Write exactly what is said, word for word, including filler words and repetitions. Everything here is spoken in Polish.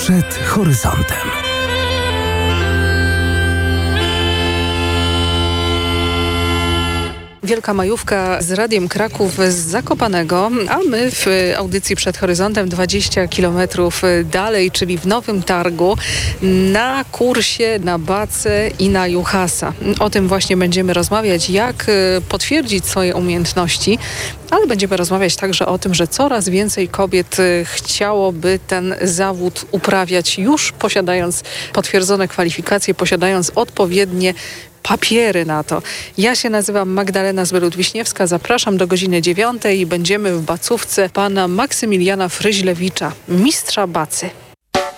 Przed horyzontem. Wielka majówka z Radiem Kraków z Zakopanego, a my w audycji Przed Horyzontem dwadzieścia kilometrów dalej, czyli w Nowym Targu, na kursie, na Bacę i na Juhasa. O tym właśnie będziemy rozmawiać, jak potwierdzić swoje umiejętności, ale będziemy rozmawiać także o tym, że coraz więcej kobiet chciałoby ten zawód uprawiać, już posiadając potwierdzone kwalifikacje, posiadając odpowiednie papiery na to. Ja się nazywam Magdalena Zbelut-Wiśniewska. Zapraszam do godziny dziewiątej i będziemy w bacówce pana Maksymiliana Fryźlewicza, mistrza bacy.